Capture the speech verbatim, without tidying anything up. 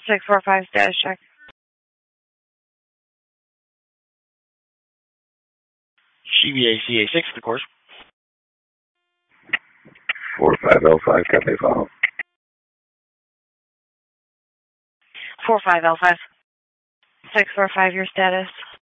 six four five, status check. C B A C A six, the course. four five L five, copy follow. four five L five. six four five, your status.